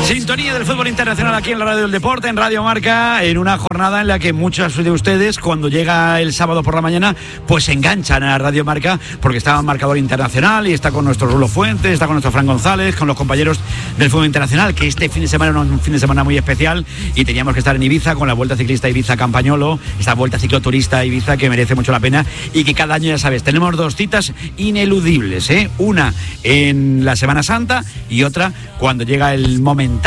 Sintonía del fútbol internacional aquí en la Radio del Deporte, en Radio Marca, en una jornada en la que muchos de ustedes, cuando llega el sábado por la mañana, pues se enganchan a Radio Marca porque está en marcador internacional y está con nuestro Rulo Fuentes, está con nuestro Fran González, con los compañeros del fútbol internacional, que este fin de semana era un fin de semana muy especial y teníamos que estar en Ibiza con la Vuelta Ciclista Ibiza-Campañolo, esta Vuelta Cicloturista Ibiza que merece mucho la pena y que cada año, ya sabes, tenemos dos citas ineludibles, una en la Semana Santa y otra cuando llega el momentazo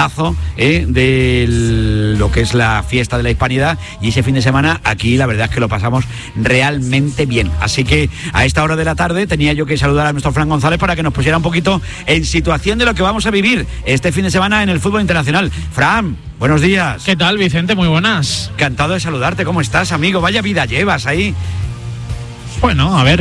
de lo que es la fiesta de la Hispanidad, y ese fin de semana aquí la verdad es que lo pasamos realmente bien. Así que a esta hora de la tarde tenía yo que saludar a nuestro Fran González para que nos pusiera un poquito en situación de lo que vamos a vivir este fin de semana en el fútbol internacional. Fran, buenos días. ¿Qué tal, Vicente? Muy buenas. Encantado de saludarte. ¿Cómo estás, amigo? Vaya vida llevas ahí. Bueno, a ver,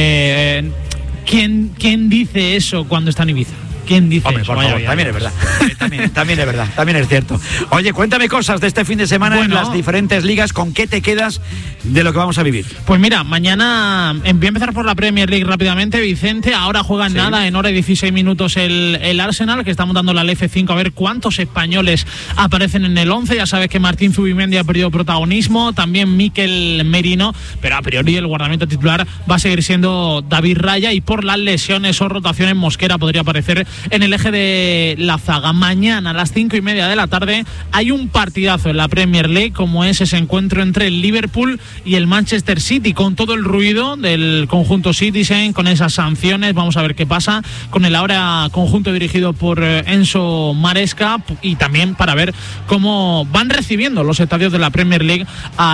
¿quién dice eso cuando está en Ibiza? ¿Quién dice Hombre, eso? por favor, también es verdad. También es verdad, también es cierto. Oye, cuéntame cosas de este fin de semana en las diferentes ligas. ¿Con qué te quedas de lo que vamos a vivir? Pues mira, mañana voy a empezar por la Premier League rápidamente, Vicente. Ahora juega en hora y 16 minutos el Arsenal, que está montando la F5 a ver cuántos españoles aparecen en el 11. Ya sabes que Martín Zubimendi ha perdido protagonismo, también Mikel Merino, pero a priori el guardameta titular va a seguir siendo David Raya, y por las lesiones o rotaciones Mosquera podría aparecer en el eje de la zaga. Mañana a las 5:30 de la tarde hay un partidazo en la Premier League, como es ese encuentro entre el Liverpool y el Manchester City, con todo el ruido del conjunto Citizen, con esas sanciones. Vamos a ver qué pasa con el ahora conjunto dirigido por Enzo Maresca, y también para ver cómo van recibiendo los estadios de la Premier League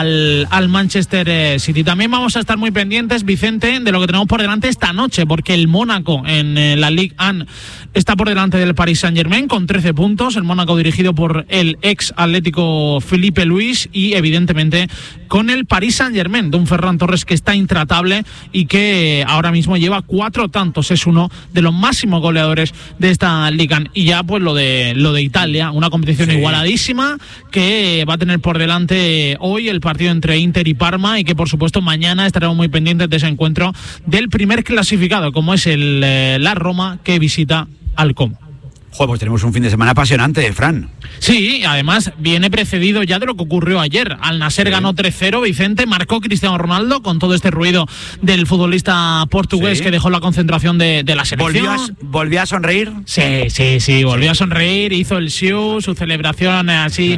al Manchester City. También vamos a estar muy pendientes, Vicente, de lo que tenemos por delante esta noche, porque el Mónaco en la Ligue 1 está por delante del Paris Saint-Germain con 13 puntos, el Mónaco dirigido por el ex Atlético Felipe Luis, y evidentemente con el Paris Saint-Germain de un Ferran Torres que está intratable y que ahora mismo lleva 4 tantos, es uno de los máximos goleadores de esta liga. Y ya pues lo de Italia, una competición igualadísima que va a tener por delante hoy el partido entre Inter y Parma, y que por supuesto mañana estaremos muy pendientes de ese encuentro del primer clasificado, como es la Roma, que visita al Como. Joder, pues tenemos un fin de semana apasionante, Fran. Sí, además viene precedido ya de lo que ocurrió ayer. Al Nasser ganó 3-0, Vicente, marcó Cristiano Ronaldo con todo este ruido del futbolista portugués que dejó la concentración de la selección. ¿Volvió a sonreír? Sí, volvió a sonreír, hizo el su celebración así,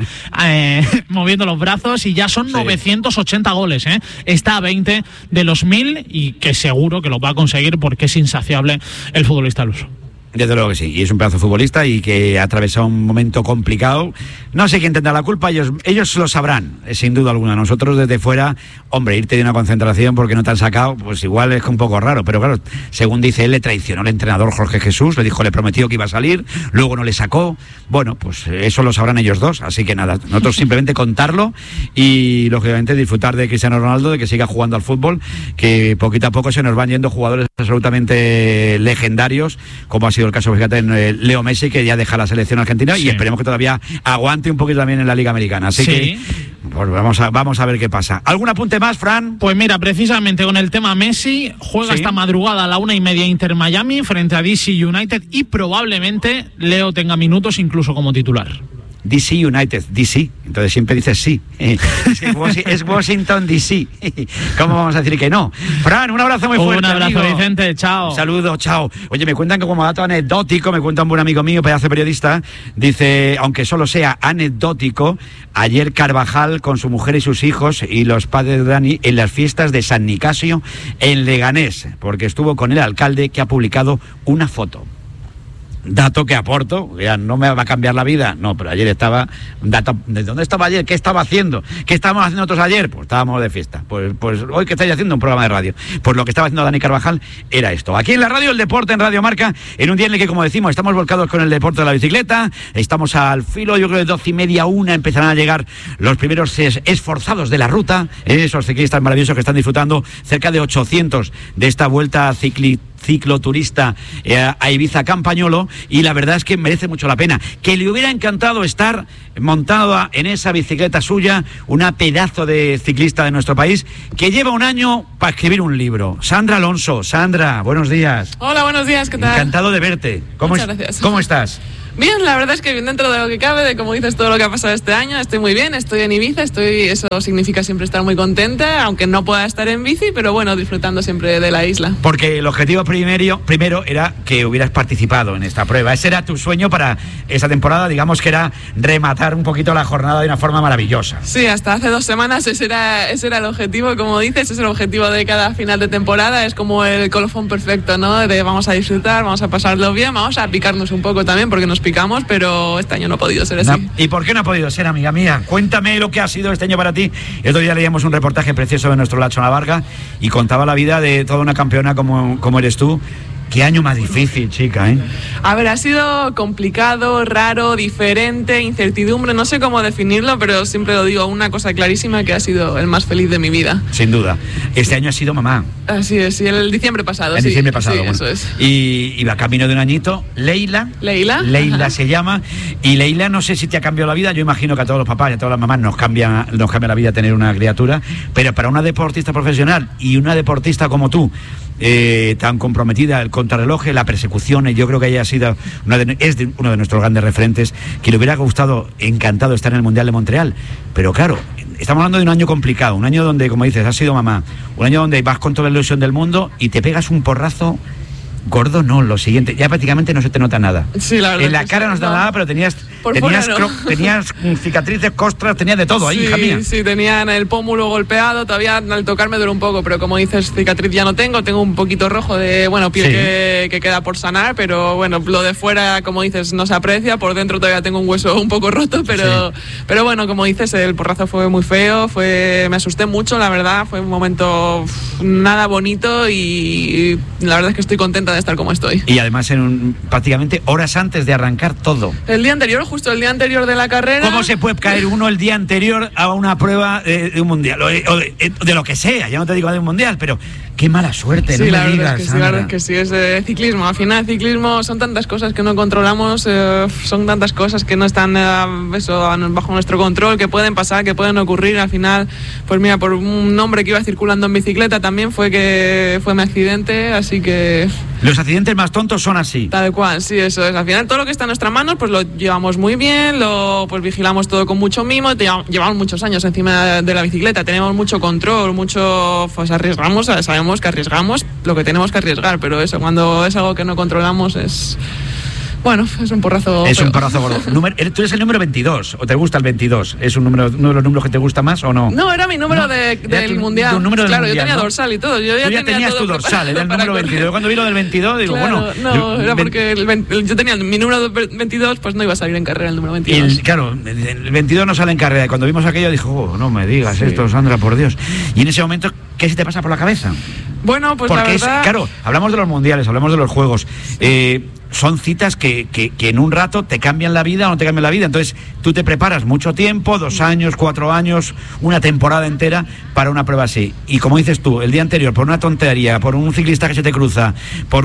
moviendo los brazos, y ya son 980 goles, Está a 20 de los 1000, y que seguro que lo va a conseguir porque es insaciable el futbolista luso. Desde luego que sí, y es un pedazo de futbolista y que ha atravesado un momento complicado. No sé quién tendrá la culpa, ellos lo sabrán, sin duda alguna. Nosotros desde fuera, hombre, irte de una concentración porque no te han sacado, pues igual es un poco raro, pero claro, según dice él, le traicionó el entrenador Jorge Jesús, le prometió que iba a salir, luego no le sacó. Bueno, pues eso lo sabrán ellos dos, así que nada, nosotros simplemente contarlo y lógicamente disfrutar de Cristiano Ronaldo, de que siga jugando al fútbol, que poquito a poco se nos van yendo jugadores absolutamente legendarios, como ha sido el caso, fíjate, en Leo Messi, que ya deja la selección argentina, y esperemos que todavía aguante un poquito también en la Liga Americana. Así que pues vamos a ver qué pasa. ¿Algún apunte más, Fran? Pues mira, precisamente con el tema Messi, juega esta madrugada a la 1:30 Inter Miami frente a DC United, y probablemente Leo tenga minutos incluso como titular. DC United, DC, entonces siempre dices sí. Es Washington DC. ¿Cómo vamos a decir que no? Fran, un abrazo muy fuerte. Un abrazo, amigo. Vicente, chao. Un saludo, chao. Oye, me cuentan que como dato anecdótico, me cuenta un buen amigo mío, pedazo de periodista, dice, aunque solo sea anecdótico, ayer Carvajal con su mujer y sus hijos y los padres de Dani en las fiestas de San Nicasio en Leganés, porque estuvo con el alcalde, que ha publicado una foto. Dato que aporto, ya no me va a cambiar la vida, no, pero ayer estaba, ¿de dónde estaba ayer? ¿Qué estaba haciendo? ¿Qué estábamos haciendo nosotros ayer? Pues estábamos de fiesta, pues hoy que estáis haciendo un programa de radio, pues lo que estaba haciendo Dani Carvajal era esto, aquí en la radio, el deporte en Radio Marca, en un día en el que, como decimos, estamos volcados con el deporte de la bicicleta, estamos al filo, yo creo de 12:30, 1, empezarán a llegar los primeros esforzados de la ruta, esos ciclistas maravillosos que están disfrutando, cerca de 800 de esta vuelta cicloturista a Ibiza Campañolo, y la verdad es que merece mucho la pena. Que le hubiera encantado estar montado en esa bicicleta suya, una pedazo de ciclista de nuestro país, que lleva un año para escribir un libro. Sandra Alonso. Sandra, buenos días. Hola, buenos días, ¿qué tal? Encantado de verte. Muchas gracias. ¿Cómo estás? Bien, la verdad es que bien dentro de lo que cabe, de como dices, todo lo que ha pasado este año, estoy muy bien, estoy en Ibiza, eso significa siempre estar muy contenta, aunque no pueda estar en bici, pero bueno, disfrutando siempre de la isla. Porque el objetivo primero era que hubieras participado en esta prueba, ese era tu sueño para esa temporada, digamos que era rematar un poquito la jornada de una forma maravillosa. Sí, hasta hace 2 semanas ese era el objetivo, como dices, es el objetivo de cada final de temporada, es como el colofón perfecto, ¿no? De vamos a disfrutar, vamos a pasarlo bien, vamos a picarnos un poco también, porque nos picamos, pero este año no ha podido ser así. No. ¿Y por qué no ha podido ser, amiga mía? Cuéntame lo que ha sido este año para ti. El otro día leíamos un reportaje precioso de nuestro Lacho Navarga y contaba la vida de toda una campeona como eres tú. Qué año más difícil, chica, ¿eh? A ver, ha sido complicado, raro, diferente, incertidumbre, no sé cómo definirlo, pero siempre lo digo, una cosa clarísima, que ha sido el más feliz de mi vida. Sin duda. Este año ha sido mamá. Así es, sí, el diciembre pasado. El diciembre pasado, sí, bueno. Eso es. Y va camino de un añito. Leila se llama. Y Leila, no sé si te ha cambiado la vida. Yo imagino que a todos los papás y a todas las mamás nos cambia la vida tener una criatura. Pero para una deportista profesional y una deportista como tú, tan comprometida, el contrarreloj, la persecución, yo creo que ella ha sido uno de nuestros grandes referentes, que le hubiera gustado, encantado estar en el Mundial de Montreal, pero claro, estamos hablando de un año complicado, un año donde, como dices, has sido mamá, un año donde vas con toda la ilusión del mundo y te pegas un porrazo gordo. No, lo siguiente, ya prácticamente no se te nota nada. Sí, la verdad. En la cara no se te nota nada, pero tenías cicatrices, costras, tenías de todo ahí, hija mía. Sí, tenían el pómulo golpeado, todavía al tocarme duele un poco, pero como dices, cicatriz ya no tengo un poquito rojo de, piel que queda por sanar, pero bueno, lo de fuera, como dices, no se aprecia, por dentro todavía tengo un hueso un poco roto, pero bueno, como dices, el porrazo fue muy feo, me asusté mucho, la verdad, fue un momento nada bonito y la verdad es que estoy contenta de estar como estoy. Y además prácticamente horas antes de arrancar todo. El día anterior, justo el día anterior de la carrera. ¿Cómo se puede caer uno el día anterior a una prueba de un mundial? O de lo que sea, ya no te digo de un mundial, pero qué mala suerte, sí, no me digas, la verdad es que sí, es ciclismo. Al final, ciclismo son tantas cosas que no controlamos, son tantas cosas que no están bajo nuestro control, que pueden pasar, que pueden ocurrir. Al final, pues mira, por un hombre que iba circulando en bicicleta también fue mi accidente, así que... Los accidentes más tontos son así. Tal cual, sí, eso es. Al final todo lo que está en nuestras manos pues lo llevamos muy bien, pues vigilamos todo con mucho mimo, llevamos muchos años encima de la bicicleta, tenemos mucho control, pues arriesgamos, sabemos que arriesgamos lo que tenemos que arriesgar, pero eso, cuando es algo que no controlamos es... Bueno, es un porrazo. Es un porrazo gordo. ¿Tú eres el número 22 o te gusta el 22? ¿Es uno de los números que te gusta más o no? No, era mi número del mundial. Claro, yo tenía dorsal y todo. Yo ya tenías tu dorsal, era el número 22. Cuando vi lo del 22 digo, claro, no, era porque yo tenía mi número 22, pues no iba a salir en carrera el número 22. Claro, el 22 no sale en carrera. Y cuando vimos aquello dijo, no me digas esto, Sandra, por Dios. Y en ese momento, ¿qué se te pasa por la cabeza? Bueno, pues porque la verdad... claro, hablamos de los mundiales, hablamos de los juegos. Son citas que en un rato te cambian la vida o no te cambian la vida. Entonces tú te preparas mucho tiempo, 2 años, 4 años, una temporada entera para una prueba así. Y como dices tú, el día anterior, por una tontería, por un ciclista que se te cruza,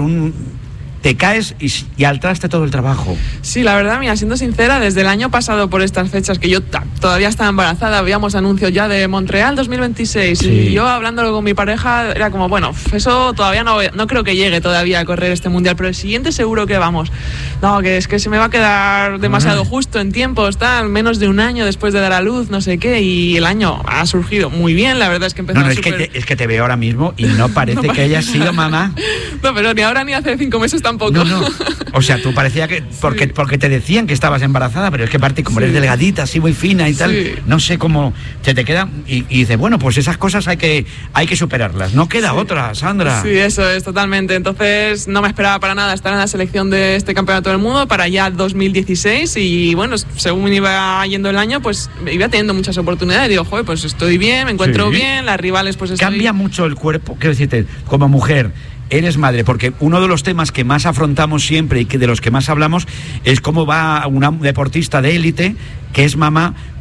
te caes y al traste todo el trabajo. Sí, la verdad, mira, siendo sincera, desde el año pasado por estas fechas que yo todavía estaba embarazada, habíamos anuncios ya de Montreal 2026 sí. Y yo hablándolo con mi pareja era como, bueno, eso todavía no creo que llegue todavía a correr este mundial, pero el siguiente seguro que vamos. No, que es que se me va a quedar demasiado justo en tiempos, menos de un año después de dar a luz, no sé qué, y el año ha surgido muy bien, la verdad es que empezó es que te veo ahora mismo y no parece que hayas sido mamá. No, pero ni ahora ni hace 5 meses tampoco. No. O sea, tú parecía que porque te decían que estabas embarazada, pero es que aparte como eres delgadita, así muy fina y tal, no sé cómo se te queda y dices, bueno, pues esas cosas hay que superarlas. No queda otra, Sandra. Sí, eso es, totalmente. Entonces no me esperaba para nada estar en la selección de este campeonato del mundo para ya 2016 y bueno, según iba yendo el año, pues iba teniendo muchas oportunidades y digo, joder, pues estoy bien, me encuentro bien, las rivales pues Cambia mucho el cuerpo, quiero decirte, como mujer. Eres madre, porque uno de los temas que más afrontamos siempre y de los que más hablamos es cómo va una deportista de élite, que es mamá,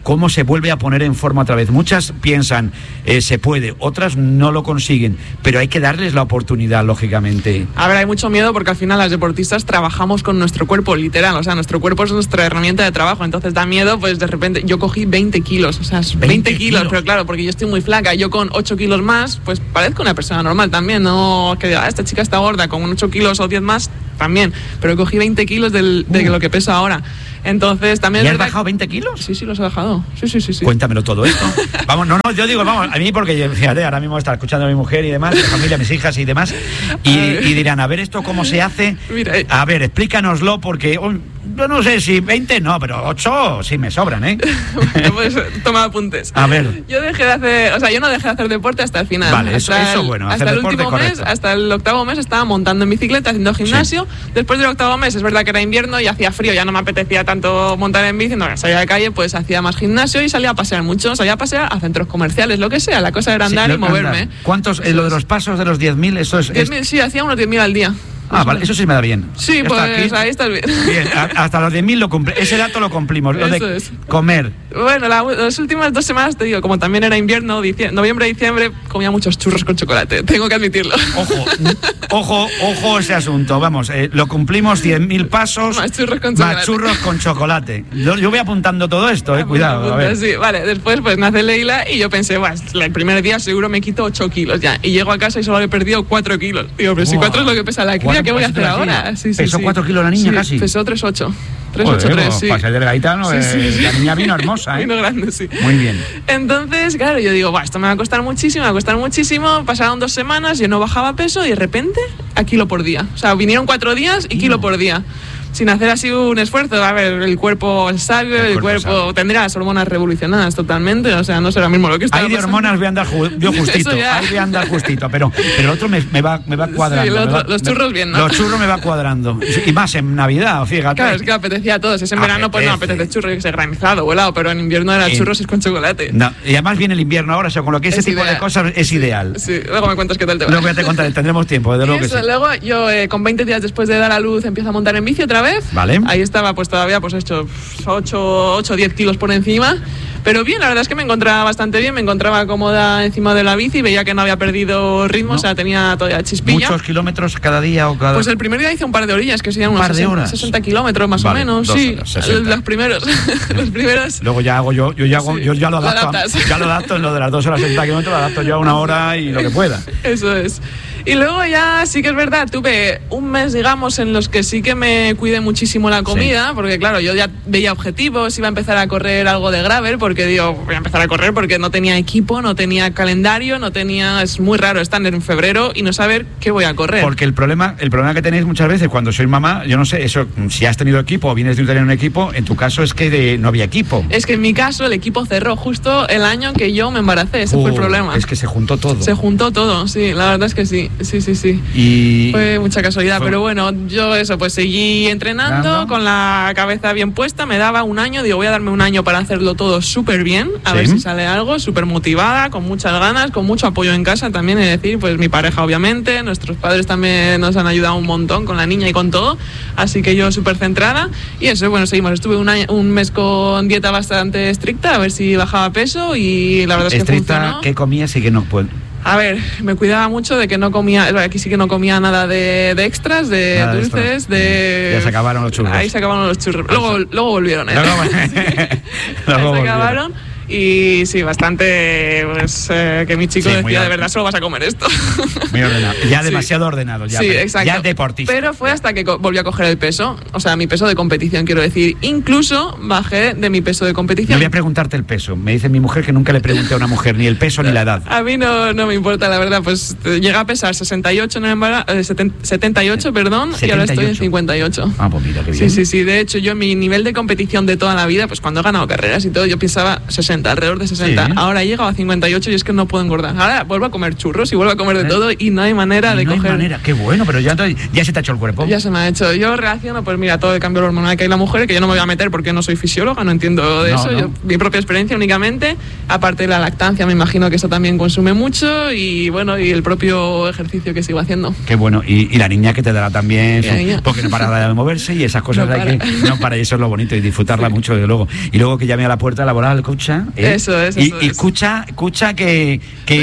cómo se vuelve a poner en forma otra vez. Muchas piensan, se puede, otras no lo consiguen, pero hay que darles la oportunidad, lógicamente. A ver, hay mucho miedo porque al final las deportistas trabajamos con nuestro cuerpo, literal, o sea, nuestro cuerpo es nuestra herramienta de trabajo, entonces da miedo, pues de repente yo cogí 20 kilos, o sea, 20 kilos, pero claro, porque yo estoy muy flaca, yo con 8 kilos más, pues parezco una persona normal también, no que diga, esta chica está gorda, con 8 kilos o 10 más, también, pero cogí 20 kilos de lo que peso ahora. Entonces también... ¿Y has bajado 20 kilos? Sí, los he bajado. Sí. Cuéntamelo todo esto. Vamos, yo digo, vamos, a mí porque, fíjate, ahora mismo está escuchando a mi mujer y demás, mi familia, mis hijas y demás, y dirán, a ver, ¿esto cómo se hace? Mira, a ver, explícanoslo, porque yo no sé si 20 no, pero 8 sí me sobran, ¿eh? Bueno, pues toma apuntes. A ver. Yo no dejé de hacer deporte hasta el final. Vale, eso bueno, hasta el último mes, hasta el 8º mes estaba montando en bicicleta, haciendo gimnasio. Sí. Después del 8º mes, es verdad que era invierno y hacía frío, ya no me apetecía tanto montar en bici, no, salía de calle, pues hacía más gimnasio y salía a pasear mucho, salía a pasear a centros comerciales, lo que sea, la cosa era andar y moverme. ¿Cuántos, lo de los pasos de los 10.000, eso es? 10.000, sí, hacía unos 10.000 al día. Ah, vale, eso sí me da bien. Sí, pues ahí estás bien. Bien, hasta los 10.000 lo cumple. Ese dato lo cumplimos. Lo eso de es. Comer. Bueno, las últimas 2 semanas, te digo, como también era invierno, noviembre, diciembre, comía muchos churros con chocolate. Tengo que admitirlo. Ojo ese asunto. Vamos, lo cumplimos, 10.000 pasos. Más churros con chocolate. Más churros con chocolate. Yo voy apuntando todo esto, cuidado. A ver. Sí, vale, después pues nace Leila y yo pensé, el primer día seguro me quito 8 kilos ya. Y llego a casa y solo he perdido 4 kilos. Digo, pero si 4 es lo que pesa la cría, ¿qué voy a hacer ahora? ¿Pesó 4 kilos la niña casi? Pesó 3,8. 3,83, sí. Para ser delgadita, ¿no? Sí. La niña vino hermosa, ¿eh? Vino grande, sí. Muy bien. Entonces, claro, yo digo, esto me va a costar muchísimo. Pasaron 2 semanas, yo no bajaba peso y de repente, a kilo por día. O sea, vinieron 4 días y kilo por día. Sin hacer así un esfuerzo. A ver, el cuerpo es sabio, el cuerpo tendrá las hormonas revolucionadas totalmente, o sea, no será mismo lo que está. Ahí de hormonas voy a andar justito, ahí voy a andar justito, pero el otro me va cuadrando. Sí, los churros bien, ¿no? Los churros me va cuadrando, y más en Navidad, fíjate. Claro, es que apetecía a todos, en verano pues no apetece churro, que se granizado o helado, pero en invierno era churros con chocolate. No, y además viene el invierno ahora, o sea, con lo que ese tipo de cosas es ideal. Sí, luego me cuentas qué tal te va. Luego voy a te contar, tendremos tiempo, desde luego que sí. Luego yo, con 20 días después de dar a luz, empiezo a montar en bici otra vez. Vale. Ahí estaba pues todavía pues hecho 8-10 kilos por encima, pero bien, la verdad es que me encontraba bastante bien, me encontraba cómoda encima de la bici, veía que no había perdido ritmo, o sea, tenía todavía chispilla. ¿Muchos kilómetros cada día o cada...? Pues el primer día hice un par de orillas, que serían unos 60 kilómetros más o menos, sí, los primeros. Luego ya hago yo ya lo adapto en lo de las 2 horas 60 kilómetros, lo adapto yo a 1 hora y lo que pueda. Eso es. Y luego ya sí que es verdad, tuve un mes, digamos, en los que sí que me cuidé muchísimo la comida, porque claro, yo ya veía objetivos, iba a empezar a correr algo de gravel, porque digo, voy a empezar a correr porque no tenía equipo, no tenía calendario, es muy raro estar en febrero y no saber qué voy a correr. Porque el problema que tenéis muchas veces cuando sois mamá, yo no sé, eso, si has tenido equipo o vienes de tener un equipo, en tu caso es que no había equipo. Es que en mi caso el equipo cerró justo el año que yo me embaracé, ese fue el problema. Es que se juntó todo. Se juntó todo, sí, la verdad es que sí. Y fue mucha casualidad, pero bueno, yo pues seguí entrenando con la cabeza bien puesta, me daba un año, digo, voy a darme un año para hacerlo todo súper bien, a ver si sale algo, súper motivada, con muchas ganas, con mucho apoyo en casa también, es decir, pues mi pareja obviamente, nuestros padres también nos han ayudado un montón con la niña y con todo, así que yo súper centrada, y eso, bueno, seguimos, estuve un mes con dieta bastante estricta, a ver si bajaba peso, y la verdad es que funcionó. ¿Qué comías y qué no puedo? A ver, me cuidaba mucho de que no comía, aquí sí que no comía nada de extras, de nada dulces, Ya se acabaron los churros. Ahí se acabaron los churros. Luego volvieron, se acabaron. Y sí, bastante, pues que mi chico decía, de verdad, solo vas a comer esto. Muy ordenado. Ya demasiado ordenado. Ya, sí, exacto. Ya deportista. Pero fue hasta que volví a coger el peso, o sea, mi peso de competición, quiero decir. Incluso bajé de mi peso de competición. No voy a preguntarte el peso. Me dice mi mujer que nunca le pregunté a una mujer ni el peso ni la edad. A mí no me importa, la verdad. Pues llegué a pesar 78 en el embarazo, 78, perdón, 78. Y ahora estoy en 58. Ah, pues mira, qué bien. Sí. De hecho, yo mi nivel de competición de toda la vida, pues cuando he ganado carreras y todo, yo pensaba 60. 60, alrededor de 60. Sí. Ahora he llegado a 58 y es que no puedo engordar. Ahora vuelvo a comer churros y vuelvo a comer de todo y no hay manera de coger. No hay manera, qué bueno, pero ya se te ha hecho el cuerpo. Ya se me ha hecho. Yo reacciono, pues mira, todo el cambio hormonal que hay en la mujer, que yo no me voy a meter porque no soy fisióloga, no entiendo de eso. Yo, mi propia experiencia únicamente, aparte de la lactancia, me imagino que eso también consume mucho y bueno, y el propio ejercicio que sigo haciendo. Qué bueno, y la niña que te dará también, porque no para de moverse y esas cosas no para eso es lo bonito y disfrutarla mucho, desde luego. Y luego que llame a la puerta laboral, escucha. Eso. Y escucha que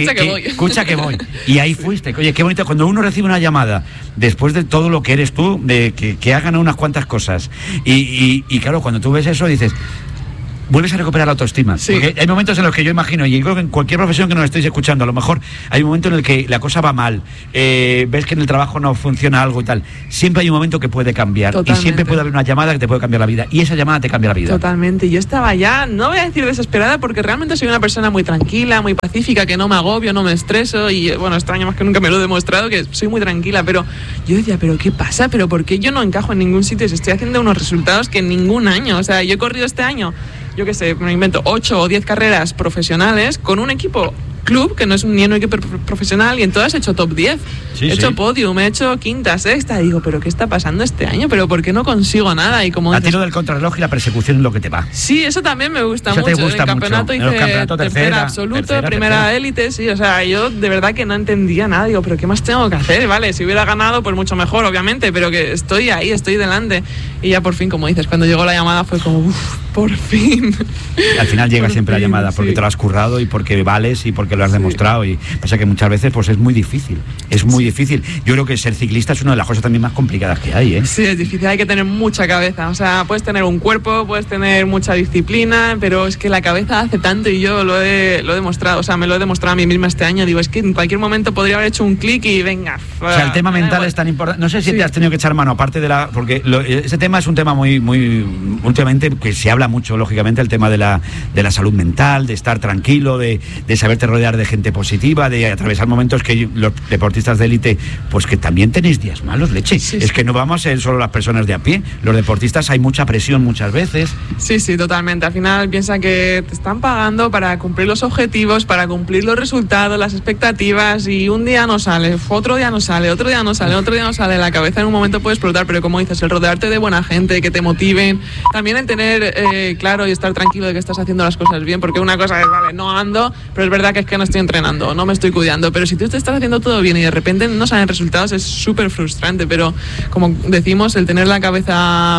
voy. Y ahí fuiste. Oye, qué bonito cuando uno recibe una llamada después de todo lo que eres tú, de que ha ganado unas cuantas cosas. Y claro, cuando tú ves eso dices, vuelves a recuperar la autoestima. Sí. Porque hay momentos en los que yo imagino, y creo que en cualquier profesión que nos estéis escuchando, a lo mejor hay un momento en el que la cosa va mal, ves que en el trabajo no funciona algo y tal. Siempre hay un momento que puede cambiar. Totalmente. Y siempre puede haber una llamada que te puede cambiar la vida. Y esa llamada te cambia la vida. Totalmente. Yo estaba ya, no voy a decir desesperada, porque realmente soy una persona muy tranquila, muy pacífica, que no me agobio, no me estreso. Y bueno, este año más que nunca me lo he demostrado, que soy muy tranquila. Pero yo decía, ¿pero qué pasa? ¿Pero por qué yo no encajo en ningún sitio? Si estoy haciendo unos resultados que en ningún año. O sea, yo he corrido este año, yo qué sé, me invento 8 o 10 carreras profesionales con un equipo club, que no es ni un equipo profesional, y en todas he hecho top 10. He hecho podium, he hecho quinta, sexta. Y digo, ¿pero qué está pasando este año? ¿Pero por qué no consigo nada? Y como a tiro del contrarreloj y la persecución es lo que te va. Sí, eso también me gusta eso mucho. Te gusta en el campeonato mucho. hice tercera absoluto, primera élite, sí. O sea, yo de verdad que no entendía nada. Digo, ¿pero qué más tengo que hacer? Vale, si hubiera ganado, pues mucho mejor, obviamente, pero que estoy ahí, estoy delante. Y ya por fin, como dices, cuando llegó la llamada fue como, uff, por fin. Al final llega siempre la llamada, porque te lo has currado y porque vales y porque lo has demostrado. Y pasa que muchas veces pues es muy difícil. Yo creo que ser ciclista es una de las cosas también más complicadas que hay, ¿eh? Sí, es difícil, hay que tener mucha cabeza. O sea, puedes tener un cuerpo, puedes tener mucha disciplina, pero es que la cabeza hace tanto y yo lo he demostrado. O sea, me lo he demostrado a mí misma este año. Digo, es que en cualquier momento podría haber hecho un clic y venga. O sea, el tema mental es tan importante. No sé si te has tenido que echar mano, aparte de la... Porque ese tema es un tema muy últimamente, que se habla mucho, lógicamente, el tema de la salud mental, de estar tranquilo, de saberte rodear de gente positiva, de atravesar momentos que los deportistas de élite, pues que también tenéis días malos, leche. Es que no vamos a ser solo las personas de a pie. Los deportistas hay mucha presión muchas veces. Sí, totalmente. Al final piensa que te están pagando para cumplir los objetivos, para cumplir los resultados, las expectativas, y un día no sale, otro día no sale, otro día no sale. La cabeza en un momento puede explotar, pero como dices, el rodearte de buena gente, que te motiven, también el tener claro y estar tranquilo de que estás haciendo las cosas bien, porque una cosa es, vale, no ando, pero es verdad que es que no estoy entrenando, no me estoy cuidando, pero si tú te estás haciendo todo bien y de repente no salen resultados, es súper frustrante. Pero como decimos, el tener la cabeza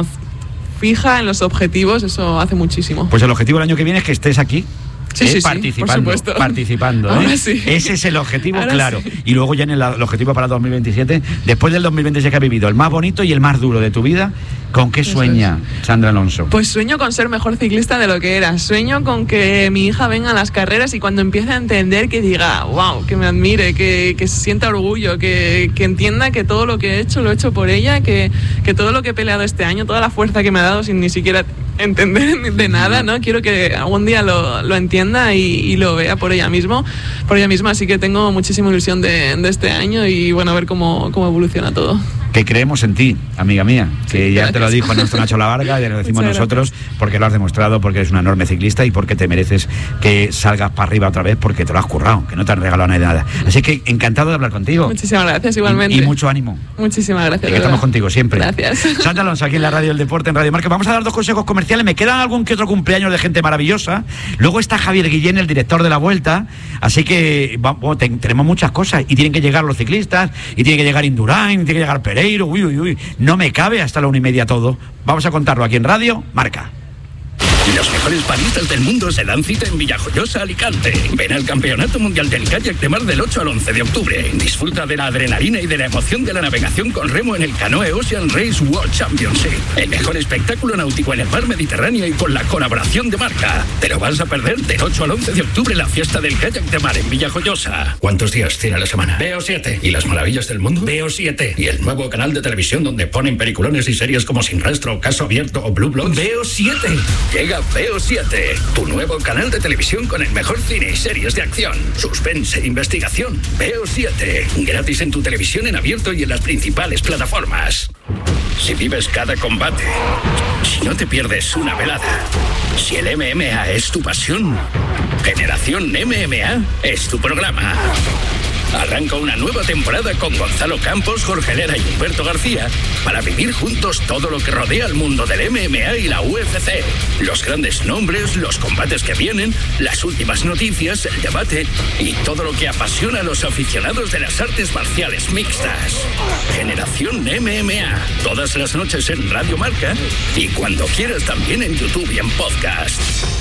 fija en los objetivos, eso hace muchísimo. Pues el objetivo el año que viene es que estés aquí. Sí, participando. Sí. Ese es el objetivo, ahora claro. Sí. Y luego ya en el objetivo para 2027, después del 2026 que has vivido, el más bonito y el más duro de tu vida, ¿con qué sueña Sandra Alonso? Pues sueño con ser mejor ciclista de lo que era. Sueño con que mi hija venga a las carreras y cuando empiece a entender, que diga, wow, que me admire, que sienta orgullo, que entienda que todo lo que he hecho, lo he hecho por ella, que todo lo que he peleado este año, toda la fuerza que me ha dado sin ni siquiera entender de nada, ¿no? Quiero que algún día lo entienda y lo vea por ella misma, así que tengo muchísima ilusión de este año y bueno, a ver cómo evoluciona todo. Que creemos en ti, amiga mía, que ya te lo dijo nuestro Nacho Lavarga, ya lo decimos nosotros, porque lo has demostrado, porque eres una enorme ciclista y porque te mereces que salgas para arriba otra vez, porque te lo has currado, que no te han regalado nada. Así que encantado de hablar contigo. Muchísimas gracias, igualmente. Y mucho ánimo. Muchísimas gracias. Que estamos contigo siempre. Gracias. Sandra Alonso, aquí en la Radio del Deporte, en Radio Marca. Vamos a dar 2 consejos comerciales. Me quedan algún que otro cumpleaños de gente maravillosa. Luego está Javier Guillén, el director de la Vuelta. Así que tenemos muchas cosas. Y tienen que llegar los ciclistas, y tiene que llegar Indurain, y tiene que llegar Pereiro. Uy. No me cabe hasta la 1:30 todo. Vamos a contarlo aquí en Radio Marca. Los mejores panistas del mundo se dan cita en Villajoyosa, Alicante. Ven al Campeonato Mundial del Kayak de Mar del 8 al 11 de octubre. Disfruta de la adrenalina y de la emoción de la navegación con remo en el Canoe Ocean Race World Championship. El mejor espectáculo náutico en el mar Mediterráneo y con la colaboración de Marca. Te lo vas a perder del 8 al 11 de octubre la fiesta del kayak de mar en Villajoyosa. ¿Cuántos días tiene la semana? Veo 7. ¿Y las maravillas del mundo? Veo 7. ¿Y el nuevo canal de televisión donde ponen peliculones y series como Sin Rastro, Caso Abierto o Blue Bloods? Veo 7. Llega Veo 7, tu nuevo canal de televisión con el mejor cine y series de acción, suspense e investigación. Veo 7, gratis en tu televisión en abierto y en las principales plataformas. Si vives cada combate, si no te pierdes una velada, si el MMA es tu pasión, Generación MMA es tu programa. Arranca una nueva temporada con Gonzalo Campos, Jorge Lera y Humberto García para vivir juntos todo lo que rodea al mundo del MMA y la UFC. Los grandes nombres, los combates que vienen, las últimas noticias, el debate y todo lo que apasiona a los aficionados de las artes marciales mixtas. Generación MMA, todas las noches en Radio Marca y cuando quieras también en YouTube y en podcast.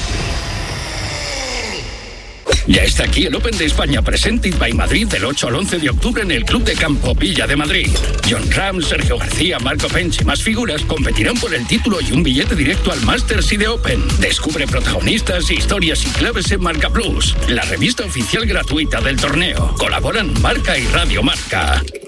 Ya está aquí el Open de España Presented by Madrid del 8 al 11 de octubre en el Club de Campo Villa de Madrid. John Ram, Sergio García, Marco Pench y más figuras competirán por el título y un billete directo al Masters y de Open. Descubre protagonistas, historias y claves en Marca Plus, la revista oficial gratuita del torneo. Colaboran Marca y Radio Marca.